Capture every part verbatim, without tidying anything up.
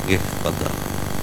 Nggih, fadhal.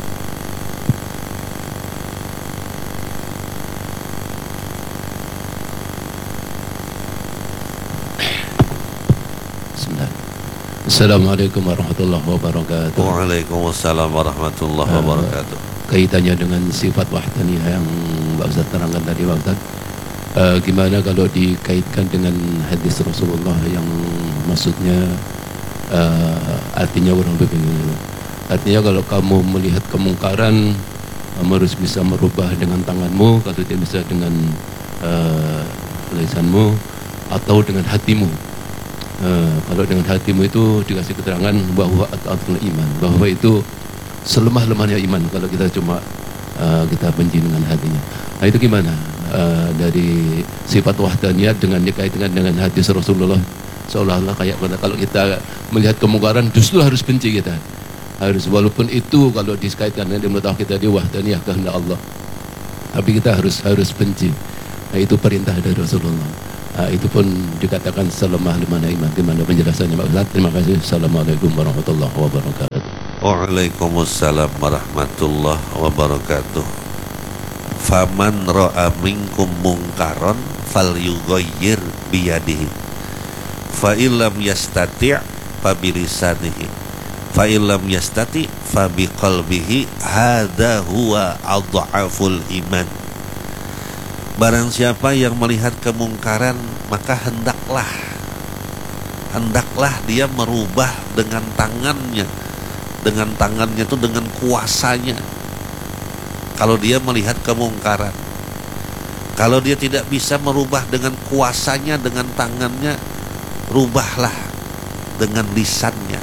Bismillah. Assalamualaikum warahmatullahi wabarakatuh. Waalaikumsalam warahmatullahi wabarakatuh. Kaitannya dengan sifat wahdaniyah yang Mbak Ustaz terangkan tadi, Mbak Ustaz. Uh, gimana kalau dikaitkan dengan hadis Rasulullah yang maksudnya uh, artinya kurang lebih begini. Artinya kalau kamu melihat kemungkaran, kamu harus bisa merubah dengan tanganmu, kalau tidak bisa dengan uh, lisanmu atau dengan hatimu. Uh, kalau dengan hatimu itu dikasih keterangan bahwa at-atul iman, bahwa itu selemah-lemahnya iman kalau kita cuma uh, kita benci dengan hatinya. Nah itu gimana uh, dari sifat wahdaniyah dengan dikaitkan dengan hadis Rasulullah, seolah-olah kayak kalau kita melihat kemungkaran justru harus benci kita, harus, walaupun itu kalau dikaitkan dengan menurut kita di wahdaniyah kehendak Allah, tapi kita harus harus benci. Nah itu perintah dari Rasulullah. Nah, itu pun dikatakan selemah-lemahnya iman. Gimana penjelasannya, Pak Ustaz? Terima kasih. Assalamualaikum warahmatullahi wabarakatuh. Waalaikumsalam warahmatullahi wabarakatuh. Faman ra'a minkum mungkaron falyughayyir biyadihi. Fa illam yastati' fa bilisanihi. Fa illam yastati' fa biqalbihi. Hadza huwa adhaful iman. Barang siapa yang melihat kemungkaran, maka hendaklah Hendaklah dia merubah dengan tangannya. Dengan tangannya itu dengan kuasanya. Kalau dia melihat kemungkaran, kalau dia tidak bisa merubah dengan kuasanya, dengan tangannya, rubahlah dengan lisannya.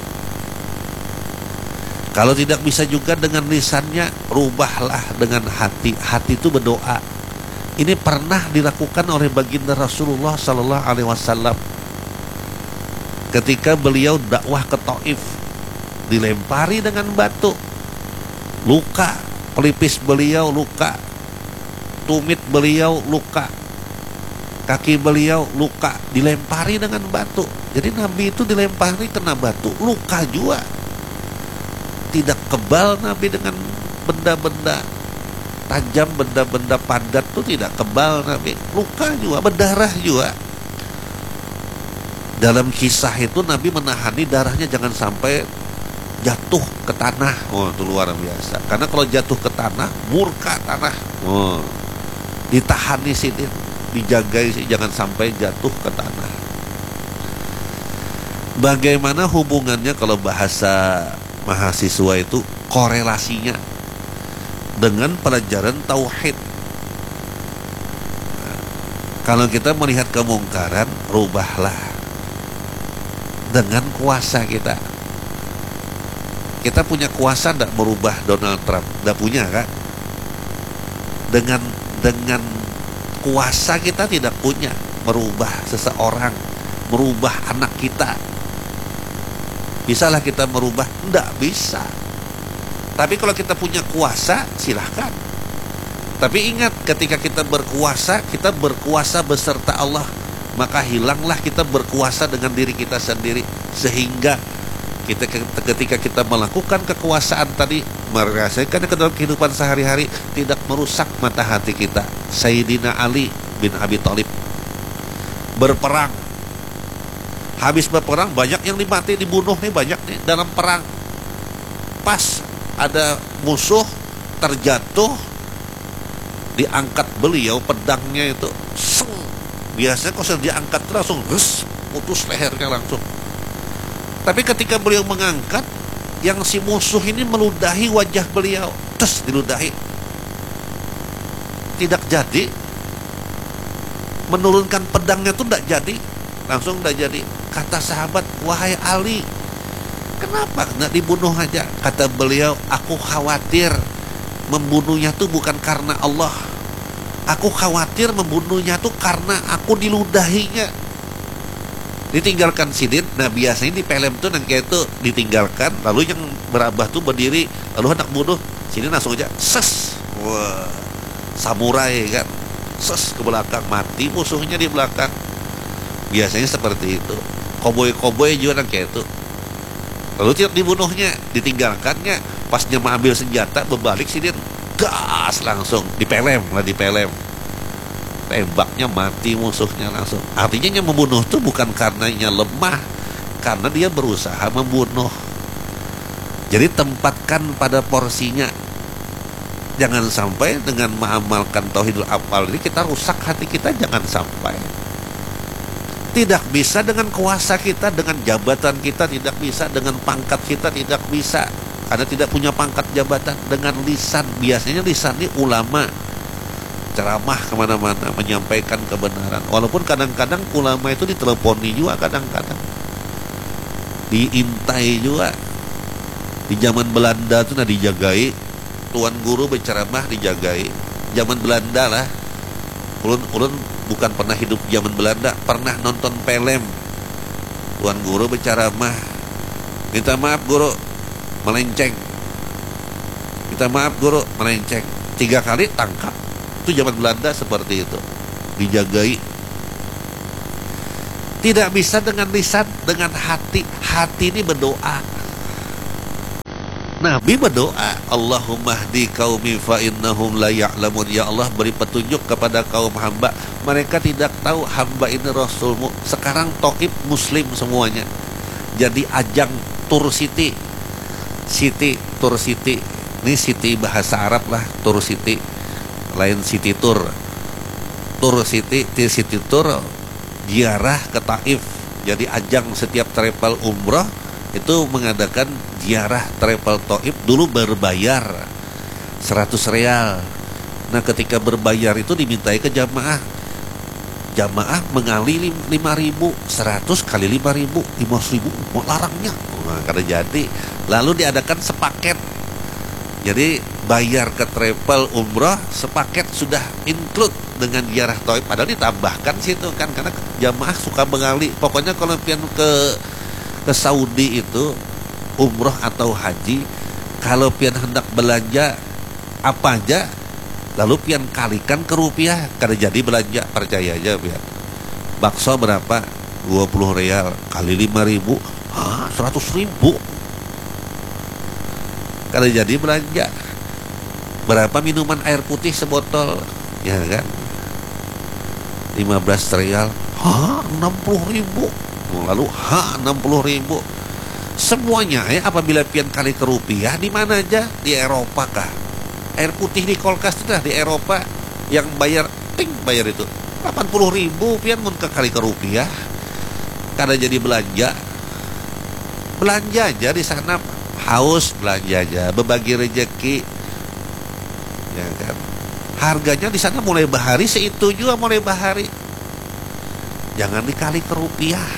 Kalau tidak bisa juga dengan lisannya, rubahlah dengan hati. Hati itu berdoa. Ini pernah dilakukan oleh baginda Rasulullah Sallallahu Alaihi Wasallam ketika beliau dakwah ke Taif, dilempari dengan batu, luka, pelipis beliau luka, tumit beliau luka, kaki beliau luka, dilempari dengan batu. Jadi Nabi itu dilempari kena batu, luka juga. Tidak kebal Nabi dengan benda-benda tajam, benda-benda padat tuh tidak kebal Nabi, luka juga, berdarah juga. Dalam kisah itu Nabi menahani darahnya jangan sampai jatuh ke tanah. Oh, itu luar biasa. Karena kalau jatuh ke tanah, murka tanah. Oh, ditahan di sini, dijagai sih jangan sampai jatuh ke tanah. Bagaimana hubungannya kalau bahasa mahasiswa itu korelasinya dengan pelajaran tauhid? Nah, kalau kita melihat kemungkaran, rubahlah dengan kuasa kita. Kita punya kuasa tidak merubah Donald Trump? Tidak punya kan? Dengan dengan kuasa kita tidak punya merubah seseorang, merubah anak kita. Bisalah kita merubah? Tidak bisa. Tapi kalau kita punya kuasa, silahkan. Tapi ingat, ketika kita berkuasa, kita berkuasa beserta Allah. Maka hilanglah kita berkuasa dengan diri kita sendiri. Sehingga kita ketika kita melakukan kekuasaan tadi, merasakan ke dalam kehidupan sehari-hari, tidak merusak mata hati kita. Sayyidina Ali bin Abi Thalib berperang. Habis berperang, banyak yang dimati, dibunuh nih, banyak nih dalam perang. Pas ada musuh terjatuh, diangkat beliau pedangnya itu, seng. Biasanya kalau sudah diangkat langsung res, putus lehernya langsung. Tapi ketika beliau mengangkat, yang si musuh ini meludahi wajah beliau, tes diludahi, tidak jadi. Menurunkan pedangnya itu tidak jadi, langsung tidak jadi. Kata sahabat, wahai Ali, kenapa nggak dibunuh aja? Kata beliau, aku khawatir membunuhnya tuh bukan karena Allah. Aku khawatir membunuhnya tuh karena aku diludahinya. Ditinggalkan sidin. Nah biasanya di film tuh yang kayak itu ditinggalkan, lalu yang berabah tuh berdiri, lalu hendak bunuh, sidin langsung aja ses. Wah, samurai kan, ses ke belakang, mati musuhnya di belakang. Biasanya seperti itu. Koboi-koboi juga yang kayak itu. Lalu tidak dibunuhnya, ditinggalkannya. Pasnya mau ambil senjata, berbalik sini gas langsung, dipelem lah, dipelem. Tembaknya mati musuhnya langsung. Artinya yang membunuh itu bukan karenanya lemah, karena dia berusaha membunuh. Jadi tempatkan pada porsinya. Jangan sampai dengan mengamalkan tauhidul afal ini kita rusak hati kita, jangan sampai. Tidak bisa dengan kuasa kita, dengan jabatan kita, tidak bisa dengan pangkat kita, tidak bisa. Karena tidak punya pangkat jabatan. Dengan lisan, biasanya lisan ini ulama, ceramah kemana-mana, menyampaikan kebenaran. Walaupun kadang-kadang ulama itu diteleponi juga, kadang-kadang diintai juga. Di zaman Belanda itu nah dijagai, tuan guru berceramah dijagai. Zaman Belanda lah. Ulun, ulun bukan pernah hidup zaman Belanda, pernah nonton film. Tuan guru berceramah, minta maaf guru, melenceng. Minta maaf guru, melenceng. Tiga kali tangkap. Itu zaman Belanda seperti itu, dijagai. Tidak bisa dengan lisan, dengan hati. Hati ini berdoa. Nabi berdoa, Allahumma hdi qaumi fa innahum la ya'lamun. Ya Allah, beri petunjuk kepada kaum hamba, mereka tidak tahu hamba ini Rasulmu. Sekarang Taif muslim semuanya. Jadi ajang tur city. City, tur city. Ini city bahasa Arab lah, tur city. Lain city tour. Tur city, city tour, ziarah ke Taif. Jadi ajang setiap travel umrah itu mengadakan ziarah travel Taif. Dulu berbayar seratus real. Nah ketika berbayar itu dimintai ke jamaah. Jamaah mengali lima ribu. Seratus kali lima ribu, lima ribu, mau larangnya. Nah, kada jadi. Lalu diadakan sepaket. Jadi bayar ke travel umrah sepaket sudah include dengan ziarah Taif. Padahal ditambahkan situ kan, karena jamaah suka mengali. Pokoknya kalau pian ke ke Saudi itu umroh atau haji, kalau pian hendak belanja apa aja, lalu pian kalikan ke rupiah, kada jadi belanja. Percaya aja pian. Bakso berapa? dua puluh real kali lima ribu, ah, seratus ribu. Kada jadi belanja. Berapa minuman air putih sebotol? Ya kan? lima belas real, ha, enam puluh ribu. Lalu ha, enam puluh ribu. Semuanya ya, apabila pian kali ke rupiah, di mana aja? Di Eropa kah? Air putih di kulkas itu dah di Eropa. Yang bayar, ting, bayar itu delapan puluh ribu, pian mun ke kali ke rupiah. Kada jadi belanja. Belanja aja di sana, haus belanja aja, berbagi rezeki. Ya kan? Harganya di sana mulai bahari seitu juga, mulai bahari. Jangan dikali ke rupiah.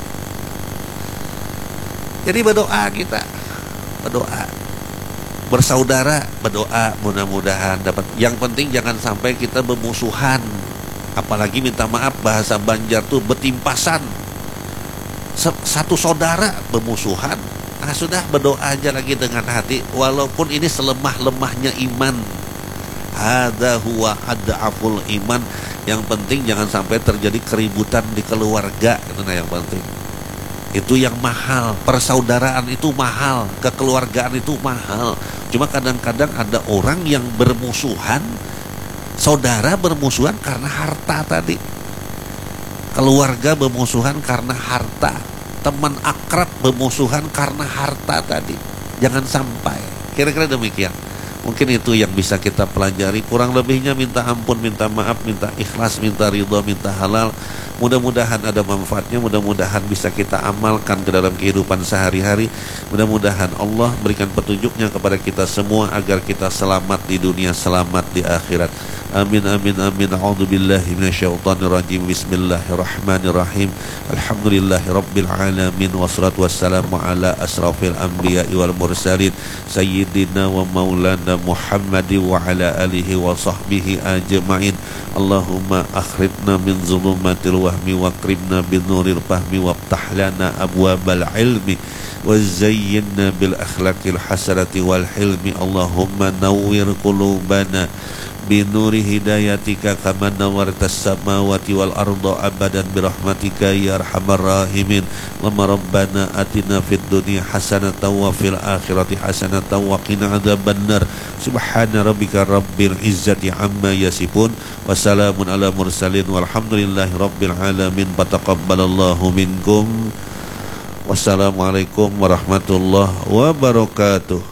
Jadi berdoa kita, berdoa, bersaudara, berdoa, mudah-mudahan dapat. Yang penting jangan sampai kita bermusuhan. Apalagi minta maaf, bahasa Banjar tuh betimpasan. Satu saudara bermusuhan. Nah sudah, berdoa aja lagi dengan hati. Walaupun ini selemah-lemahnya iman, hadza huwa ad'aful iman. Yang penting jangan sampai terjadi keributan di keluarga. Itu nah yang penting. Itu yang mahal. Persaudaraan itu mahal, kekeluargaan itu mahal. Cuma kadang-kadang ada orang yang bermusuhan, saudara bermusuhan karena harta tadi, keluarga bermusuhan karena harta, teman akrab bermusuhan karena harta tadi. Jangan sampai. Kira-kira demikian. Mungkin itu yang bisa kita pelajari. Kurang lebihnya minta ampun, minta maaf, minta ikhlas, minta ridho, minta halal. Mudah-mudahan ada manfaatnya. Mudah-mudahan bisa kita amalkan ke dalam kehidupan sehari-hari. Mudah-mudahan Allah berikan petunjuknya kepada kita semua agar kita selamat di dunia, selamat di akhirat. Amin amin amin. A'udzubillahi minasyaitonirrajim. Bismillahirrahmanirrahim. Alhamdulillahi rabbil alamin, wassalatu wassalamu ala asrafil anbiya'i wal mursalin sayyidina wa maulana Muhammadi wa ala alihi wa sahbihi ajma'in. Allahumma akhrijna min zulumatil wahmi wa akrimna bin nuril fahmi waftah lana abwabal ilmi wa zayyinna bil akhlaqil hasanati wal hilmi. Allahumma nawwir qulubana binuri hidayatika kama nawartas samawati wal arda abadan birahmatika ya arhamar rahimin. Allahumma rabbana atina fid dunya hasanatan wa fil akhirati hasanatan wa qina adzabannar. Subhana rabbika rabbil izzati amma yasifun wa salamun ala mursalin walhamdulillahi rabbil alamin. Taqabbalallahu minkum. Wassalamualaikum warahmatullahi wabarakatuh.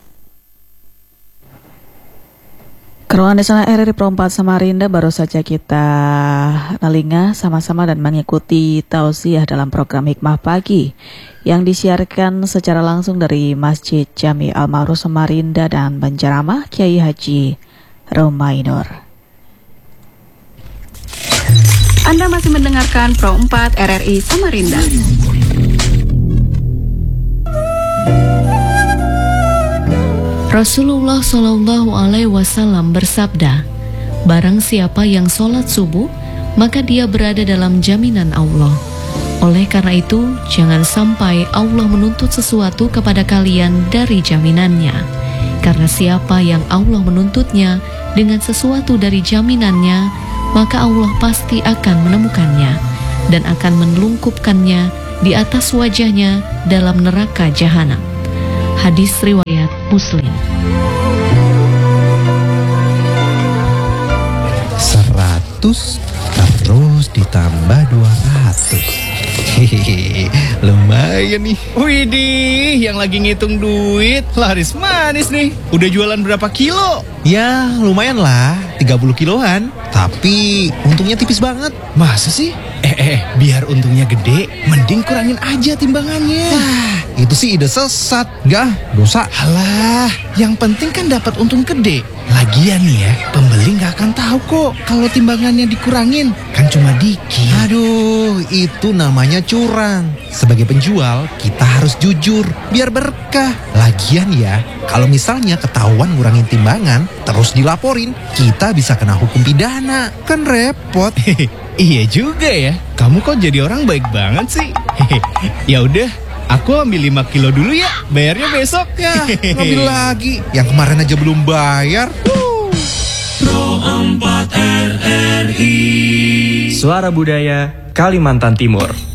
Keruangan Desa R R I Pro empat Samarinda baru saja kita telinga sama-sama dan mengikuti tausiah dalam program Hikmah Pagi yang disiarkan secara langsung dari Masjid Jami Al-Ma'ruf Samarinda dan penceramah Kiai Haji Romainur. Anda masih mendengarkan Pro empat R R I Samarinda. Rasulullah Shallallahu Alaihi Wasallam bersabda, barang siapa yang sholat subuh, maka dia berada dalam jaminan Allah. Oleh karena itu, jangan sampai Allah menuntut sesuatu kepada kalian dari jaminannya. Karena siapa yang Allah menuntutnya dengan sesuatu dari jaminannya, maka Allah pasti akan menemukannya dan akan menelungkupkannya di atas wajahnya dalam neraka jahanam. Hadis riwayat Muslim. Seratus terus ditambah dua ratus. Hehehe, lumayan nih. Widih, yang lagi ngitung duit laris manis nih. Udah jualan berapa kilo? Ya lumayan lah, tiga puluh kiloan. Tapi untungnya tipis banget. Masa sih? Eh, eh, biar untungnya gede, mending kurangin aja timbangannya. Wah, itu sih ide sesat. Gak, dosa. Alah, yang penting kan dapat untung gede. Lagian nih ya, pembeli gak akan tahu kok kalau timbangannya dikurangin. Kan cuma dikit. Aduh, itu namanya curang. Sebagai penjual, kita harus jujur, biar berkah. Lagian ya, kalau misalnya ketahuan ngurangin timbangan, terus dilaporin, kita bisa kena hukum pidana. Kan repot. Iya juga ya, kamu kok jadi orang baik banget sih. Ya udah, aku ambil lima kilo dulu ya, bayarnya besok. Ya, ngambil lagi. Yang kemarin aja belum bayar. Pro empat R R I Suara Budaya Kalimantan Timur.